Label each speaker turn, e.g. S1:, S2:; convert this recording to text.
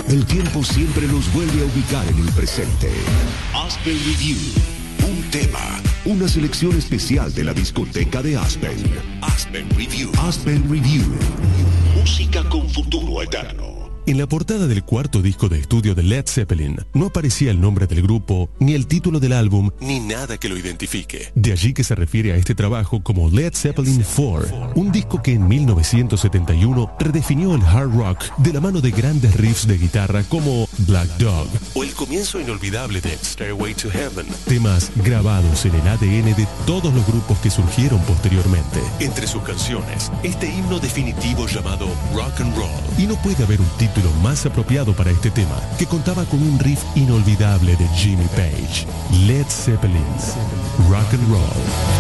S1: El tiempo siempre nos vuelve a ubicar en el presente. Aspen Review. Un tema. Una selección especial de la discoteca de Aspen. Aspen Review. Aspen Review. Música con futuro eterno. En la portada del cuarto disco de estudio de Led Zeppelin no aparecía el nombre del grupo, ni el título del álbum, ni nada que lo identifique. De allí que se refiere a este trabajo como Led Zeppelin 4, un disco que en 1971 redefinió el hard rock de la mano de grandes riffs de guitarra como Black Dog o el comienzo inolvidable de Stairway to Heaven, temas grabados en el ADN de todos los grupos que surgieron posteriormente. Entre sus canciones, este himno definitivo llamado Rock and Roll. Y no puede haber un título más apropiado para este tema, que contaba con un riff inolvidable de Jimmy Page. Led Zeppelin, Rock and Roll.